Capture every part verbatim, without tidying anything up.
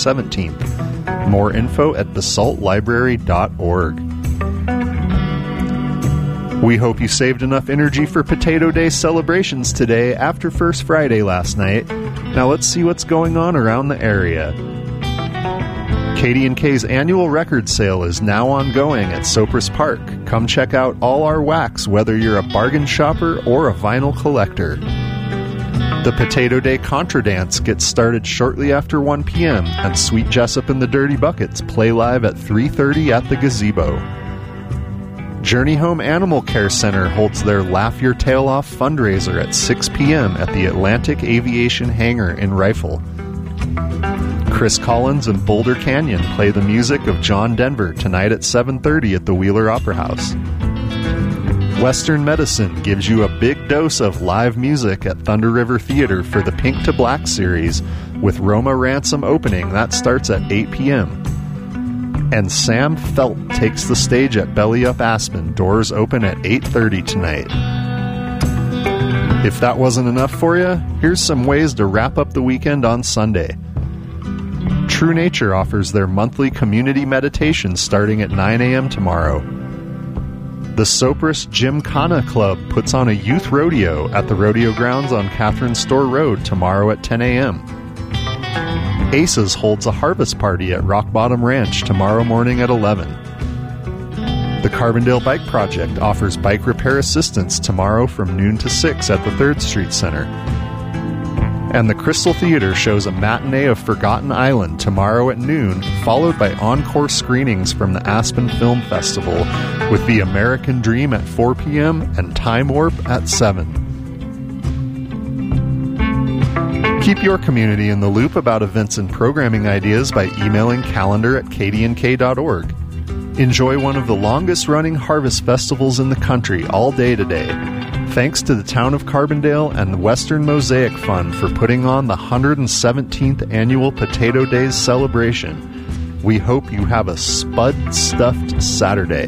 seventeenth. More info at basalt library dot org. We hope you saved enough energy for Potato Day celebrations today after First Friday last night. Now let's see what's going on around the area. K D and K's annual record sale is now ongoing at Sopris Park. Come check out all our wax, whether you're a bargain shopper or a vinyl collector. The Potato Day Contra Dance gets started shortly after one p.m. and Sweet Jessup and the Dirty Buckets play live at three thirty at the Gazebo. Journey Home Animal Care Center holds their Laugh Your Tail Off fundraiser at six p.m. at the Atlantic Aviation Hangar in Rifle. Chris Collins and Boulder Canyon play the music of John Denver tonight at seven thirty at the Wheeler Opera House. Western Medicine gives you a big dose of live music at Thunder River Theater for the Pink to Black series, with Roma Ransom opening. That starts at eight p.m. And Sam Felt takes the stage at Belly Up Aspen. Doors open at eight thirty tonight. If that wasn't enough for you, here's some ways to wrap up the weekend on Sunday. True Nature offers their monthly community meditation starting at nine a.m. tomorrow. The Sopris Gymkhana Club puts on a youth rodeo at the rodeo grounds on Catherine Store Road tomorrow at ten a.m. Aces holds a harvest party at Rock Bottom Ranch tomorrow morning at eleven. The Carbondale Bike Project offers bike repair assistance tomorrow from noon to six at the third Street Center. And the Crystal Theater shows a matinee of Forgotten Island tomorrow at noon, followed by encore screenings from the Aspen Film Festival, with The American Dream at four p.m. and Time Warp at seven. Keep your community in the loop about events and programming ideas by emailing calendar at k d n k dot org. Enjoy one of the longest-running harvest festivals in the country all day today. Thanks to the town of Carbondale and the Western Mosaic Fund for putting on the one hundred seventeenth annual Potato Days celebration. We hope you have a spud-stuffed Saturday.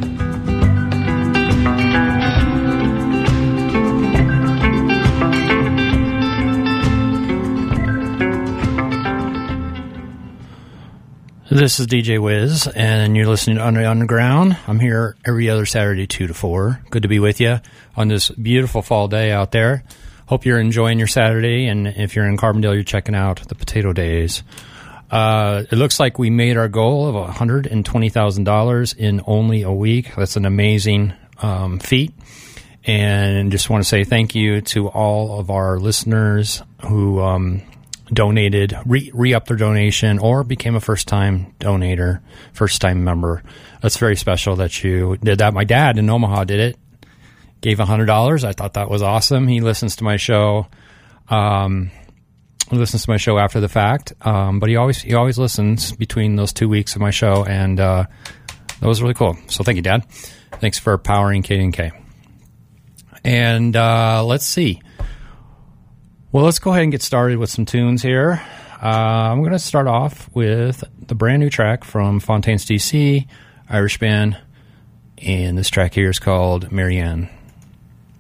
This is D J Wiz, and you're listening to Under Underground. I'm here every other Saturday, two to four. Good to be with you on this beautiful fall day out there. Hope you're enjoying your Saturday, and if you're in Carbondale, you're checking out the Potato Days. Uh, it looks like we made our goal of one hundred twenty thousand dollars in only a week. That's an amazing um, feat, and just want to say thank you to all of our listeners who um, donated, re- re-upped their donation, or became a first-time donator, first-time member. That's very special that you did that. My dad in Omaha did it, gave one hundred dollars. I thought that was awesome. He listens to my show. Um, he listens to my show after the fact, um, but he always he always listens between those two weeks of my show, and uh, that was really cool. So thank you, Dad. Thanks for powering K D and K. And uh, let's see. Well, let's go ahead and get started with some tunes here. Uh, I'm going to start off with the brand new track from Fontaines D C, Irish band, and this track here is called Marianne.